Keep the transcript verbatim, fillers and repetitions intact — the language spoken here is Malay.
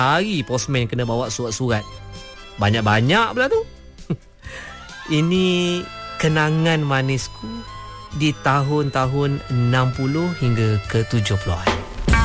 hari postman kena bawa surat-surat. Banyak-banyak pula tu. Ini kenangan manisku di tahun-tahun enam puluh hingga ke tujuh puluhan.